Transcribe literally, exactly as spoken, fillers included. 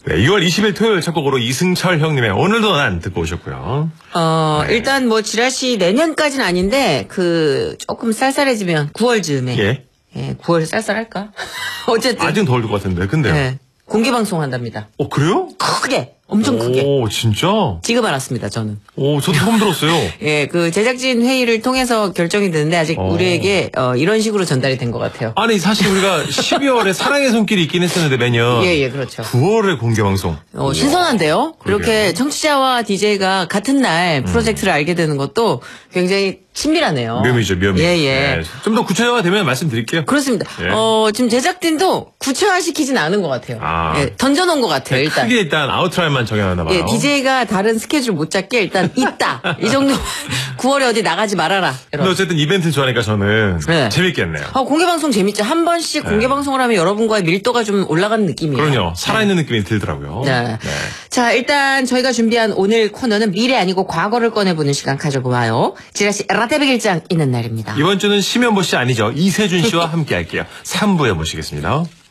네, 이월 이십일 토요일 첫 곡으로 이승철 형님의 오늘도 난 듣고 오셨고요. 어, 네. 일단 뭐 지라시 내년까지는 아닌데 그 조금 쌀쌀해지면 구월 즈음에. 예. 예, 구월 쌀쌀할까? 어쨌든. 아직은 더울 것 같은데, 근데요. 네. 공개 방송 한답니다. 어, 그래요? 크게. 엄청 크게. 오, 진짜? 지금 알았습니다, 저는. 오, 저도 처음 들었어요. 예, 그 제작진 회의를 통해서 결정이 됐는데 아직 어. 우리에게 어, 이런 식으로 전달이 된 것 같아요. 아니, 사실 우리가 십이월에 사랑의 손길이 있긴 했었는데, 매년. 예, 예, 그렇죠. 구월에 공개방송. 어, 신선한데요? 이렇게 그러게요. 청취자와 디제이가 같은 날 프로젝트를 음. 알게 되는 것도 굉장히 친밀하네요. 묘미죠, 묘미. 예, 예. 네, 좀 더 구체화가 되면 말씀드릴게요. 그렇습니다. 예. 어, 지금 제작진도 구체화시키진 않은 것 같아요. 아. 예, 던져놓은 것 같아요, 네, 일단. 크게 일단 아웃라인만 정해놨나 봐요. 예, 디제이가 다른 스케줄 못 잡게 일단 있다. 이 정도 구월에 어디 나가지 말아라. 근데 어쨌든 이벤트 좋아하니까 저는 네. 재밌겠네요. 아, 공개방송 재밌죠. 한 번씩 네. 공개방송을 하면 여러분과의 밀도가 좀 올라가는 느낌이에요. 그럼요. 살아있는 네. 느낌이 들더라고요. 네. 네. 자, 일단 저희가 준비한 오늘 코너는 미래 아니고 과거를 꺼내보는 시간 가져보아요. 지라시 라떼백일장 있는 날입니다. 이번 주는 심현보 씨 아니죠. 이세준 씨와 함께 할게요. 삼 부에 모시겠습니다.